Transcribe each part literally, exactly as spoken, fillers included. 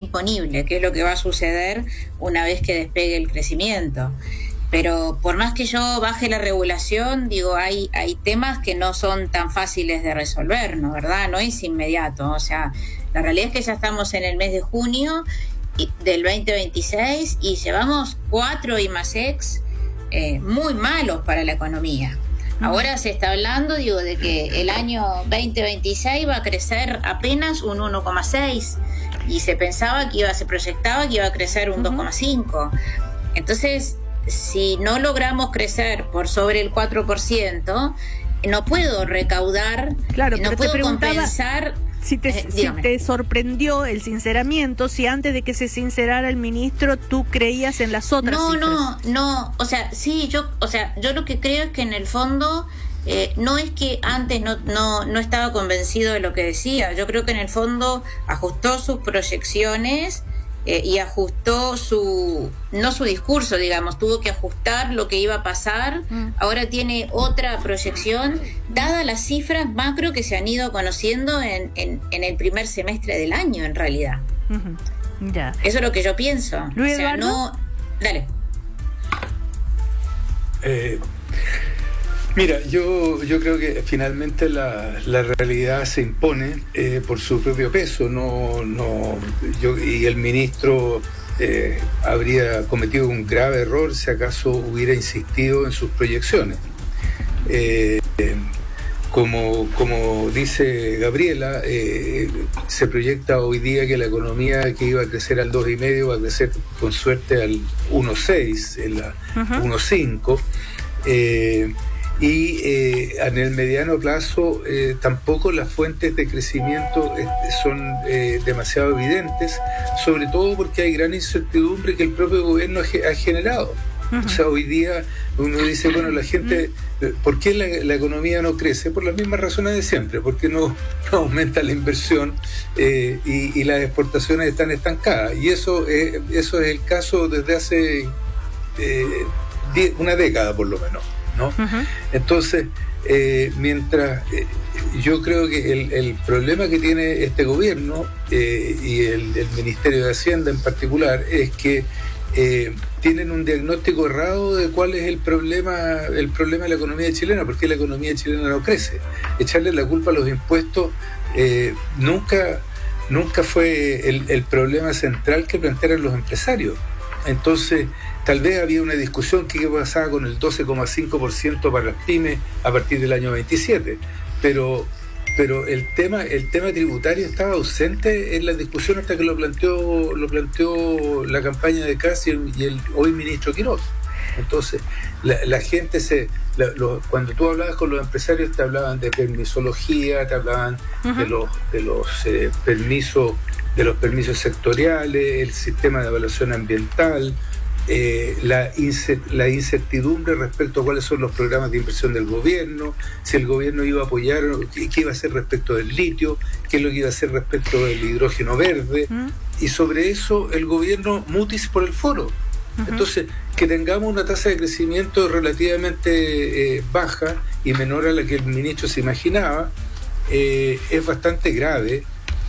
imponible, que es lo que va a suceder una vez que despegue el crecimiento. Pero por más que yo baje la regulación, digo, hay, hay temas que no son tan fáciles de resolver, ¿no? ¿Verdad? No es inmediato. O sea, la realidad es que ya estamos en el mes de junio del veinte veintiséis y llevamos cuatro I más X eh, muy malos para la economía. Ahora se está hablando, digo, de que el año veinte veintiséis va a crecer apenas un uno coma seis y se pensaba que iba, se proyectaba que iba a crecer un dos coma cinco. Entonces, si no logramos crecer por sobre el cuatro por ciento, no puedo recaudar, claro, no puedo compensar. Si te, eh, si te sorprendió el sinceramiento, si antes de que se sincerara el ministro tú creías en las otras no, cifras. No, no, no, o sea, sí, yo, o sea, yo lo que creo es que en el fondo eh, no es que antes no, no, no estaba convencido de lo que decía, yo creo que en el fondo ajustó sus proyecciones eh, y ajustó su, no su discurso, digamos, tuvo que ajustar lo que iba a pasar, mm. ahora tiene otra proyección, dadas las cifras macro que se han ido conociendo en, en, en el primer semestre del año, en realidad. Uh-huh. Ya. Eso es lo que yo pienso. Luis o sea, Eduardo. No... Dale. Eh, mira, yo, yo creo que finalmente la, la realidad se impone eh, por su propio peso, no, no, yo, y el ministro eh, habría cometido un grave error si acaso hubiera insistido en sus proyecciones. Eh, eh, como, como dice Gabriela, eh, se proyecta hoy día que la economía que iba a crecer al dos coma cinco va a crecer con suerte al uno coma seis, en la uh-huh. uno coma cinco. Eh, y eh, en el mediano plazo eh, tampoco las fuentes de crecimiento eh, son eh, demasiado evidentes, sobre todo porque hay gran incertidumbre que el propio gobierno ha generado. Uh-huh. O sea, hoy día uno dice, bueno, la gente, ¿por qué la, la economía no crece? Por las mismas razones de siempre, porque no, no aumenta la inversión eh, y, y las exportaciones están estancadas. Y eso, eh, eso es el caso desde hace eh, diez, una década por lo menos, ¿no? Uh-huh. Entonces, eh, mientras eh, yo creo que el, el problema que tiene este gobierno eh, y el, el Ministerio de Hacienda en particular es que eh, tienen un diagnóstico errado de cuál es el problema el problema de la economía chilena, porque la economía chilena no crece. Echarle la culpa a los impuestos eh, nunca nunca fue el, el problema central que plantearon los empresarios. Entonces, tal vez había una discusión que pasaba con el doce coma cinco por ciento para las pymes a partir del año veintisiete, pero pero el tema el tema tributario estaba ausente en la discusión hasta que lo planteó lo planteó la campaña de Casi y el hoy ministro Quirós. Entonces, la, la gente se la, lo, cuando tú hablabas con los empresarios te hablaban de permisología, te hablaban uh-huh. de los de los eh, permisos de los permisos sectoriales, el sistema de evaluación ambiental, eh, la, incer- la incertidumbre respecto a cuáles son los programas de inversión del gobierno, si el gobierno iba a apoyar, qué, qué iba a hacer respecto del litio, qué es lo que iba a hacer respecto del hidrógeno verde, uh-huh. y sobre eso el gobierno mutis por el foro. Uh-huh. Entonces, que tengamos una tasa de crecimiento relativamente eh, baja y menor a la que el ministro se imaginaba, eh, es bastante grave,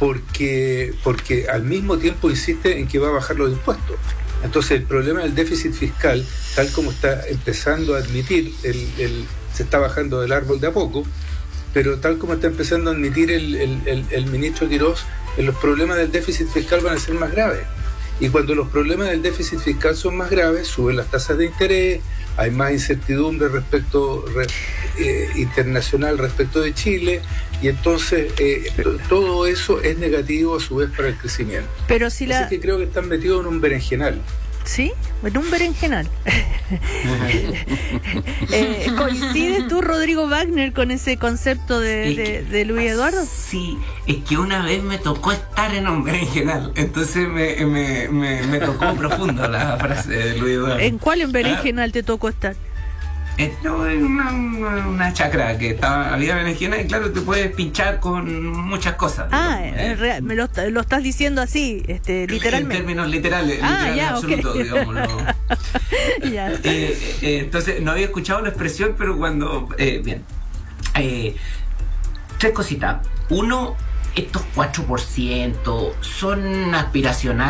porque porque al mismo tiempo insiste en que va a bajar los impuestos. Entonces el problema del déficit fiscal, tal como está empezando a admitir, el, el, se está bajando del árbol de a poco, pero tal como está empezando a admitir el, el, el, el ministro Quirós, los problemas del déficit fiscal van a ser más graves. Y cuando los problemas del déficit fiscal son más graves, suben las tasas de interés, hay más incertidumbre respecto re, eh, internacional respecto de Chile, y entonces eh, todo eso es negativo a su vez para el crecimiento. Pero si la... Así que creo que están metidos en un berenjenal. ¿Sí? En un berenjenal. eh, ¿Coincides tú, Rodrigo Wagner, con ese concepto de, de, de Luis Eduardo? Sí, es que una vez me tocó estar en un berenjenal, entonces me, me, me, me tocó profundo la frase de Luis Eduardo. ¿En cuál en berenjenal ah. te tocó estar? No, en una, una, una chacra que estaba, había berenjena y claro, te puedes pinchar con muchas cosas. Ah, eh, real, me lo, lo estás diciendo así, este, literalmente. En términos literales, ah, literales ya, absolutos, okay. digámoslo. ya. Eh, eh, entonces, no había escuchado la expresión, pero cuando... Eh, bien. Eh, tres cositas. Uno, estos cuatro por ciento son aspiracionales.